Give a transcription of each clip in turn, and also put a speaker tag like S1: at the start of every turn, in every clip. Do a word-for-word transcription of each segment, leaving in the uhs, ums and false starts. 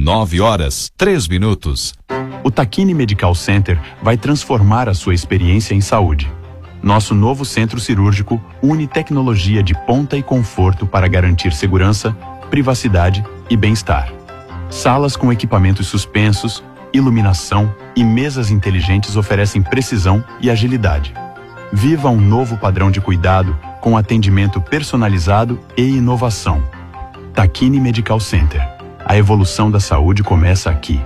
S1: nove horas, três minutos.
S2: O Takini Medical Center vai transformar a sua experiência em saúde. Nosso novo centro cirúrgico une tecnologia de ponta e conforto para garantir segurança, privacidade e bem-estar. Salas com equipamentos suspensos, iluminação e mesas inteligentes oferecem precisão e agilidade. Viva um novo padrão de cuidado com atendimento personalizado e inovação. Takini Medical Center. A evolução da saúde começa aqui.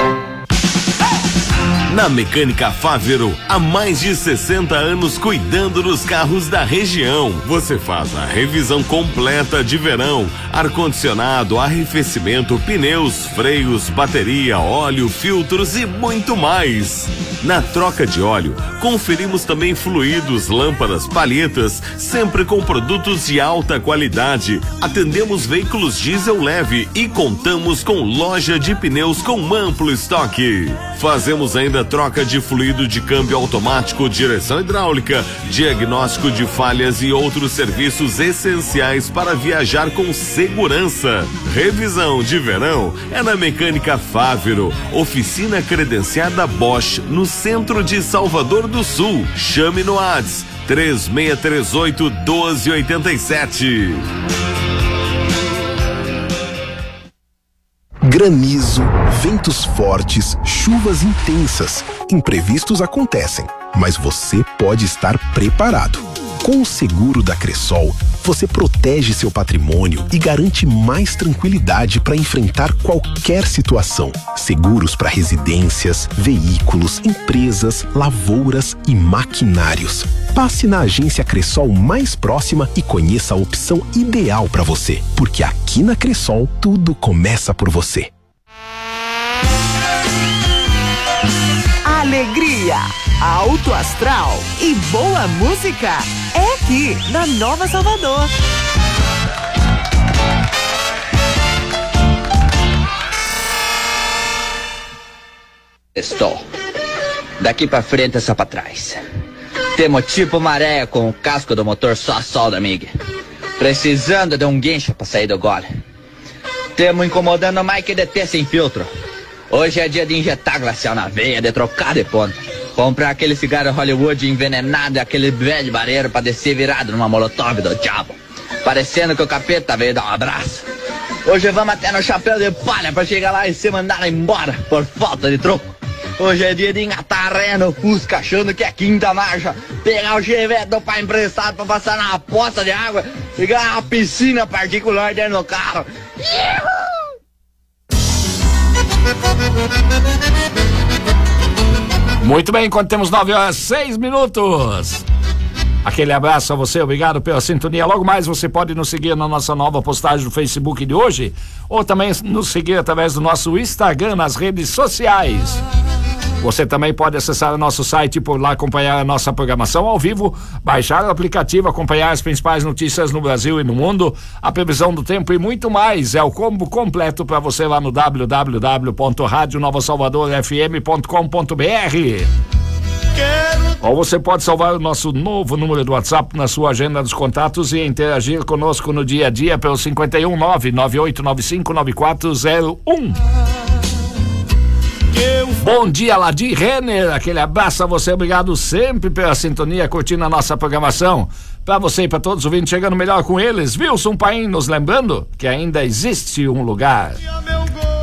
S3: Na Mecânica Fávero, há mais de sessenta anos cuidando dos carros da região. Você faz a revisão completa de verão, ar-condicionado, arrefecimento, pneus, freios, bateria, óleo, filtros e muito mais. Na troca de óleo, conferimos também fluidos, lâmpadas, palhetas, sempre com produtos de alta qualidade. Atendemos veículos diesel leve e contamos com loja de pneus com amplo estoque. Fazemos ainda troca de fluido de câmbio automático, direção hidráulica, diagnóstico de falhas e outros serviços essenciais para viajar com segurança. Revisão de verão é na Mecânica Fávero, oficina credenciada Bosch, no centro de Salvador do Sul. Chame no WhatsApp três seis três oito, um dois oito sete.
S4: Granizo, ventos fortes, chuvas intensas. Imprevistos acontecem, mas você pode estar preparado. Com o seguro da Cressol, você protege seu patrimônio e garante mais tranquilidade para enfrentar qualquer situação. Seguros para residências, veículos, empresas, lavouras e maquinários. Passe na agência Cressol mais próxima e conheça a opção ideal para você, porque aqui na Cressol tudo começa por você.
S5: Alegria, alto astral e boa música é aqui na Nova Salvador.
S6: Estou. Daqui pra frente é só pra trás. Temos tipo maré com o casco do motor só a solda, amiga. Precisando de um guincho pra sair do gole. Temos incomodando mais que D T sem filtro. Hoje é dia de injetar glacial na veia, de trocar de ponto. Comprar aquele cigarro Hollywood envenenado e aquele velho bareiro pra descer virado numa molotov do diabo. Parecendo que o capeta veio dar um abraço. Hoje vamos até no chapéu de palha pra chegar lá e ser mandado embora por falta de troco. Hoje é dia de engatar ré no Fusca achando que é quinta marcha. Pegar o Chevette do pai emprestado pra passar na poça de água e ganhar uma piscina particular dentro do carro.
S7: Muito bem, quando temos nove horas, seis minutos. Aquele abraço a você, obrigado pela sintonia. Logo mais você pode nos seguir na nossa nova postagem do Facebook de hoje, ou também nos seguir através do nosso Instagram nas redes sociais. Você também pode acessar o nosso site e por lá acompanhar a nossa programação ao vivo, baixar o aplicativo, acompanhar as principais notícias no Brasil e no mundo, a previsão do tempo e muito mais. É o combo completo para você lá no w w w ponto rádio nova salvador f m ponto com ponto b r. Ou você pode salvar o nosso novo número do WhatsApp na sua agenda dos contatos e interagir conosco no dia a dia pelo cinco um nove, nove oito nove cinco, nove quatro zero um. Bom dia, Ladir Renner, aquele abraço a você, obrigado sempre pela sintonia, curtindo a nossa programação. Pra você e pra todos os ouvintes, chegando melhor com eles, Wilson Paim nos lembrando que ainda existe um lugar.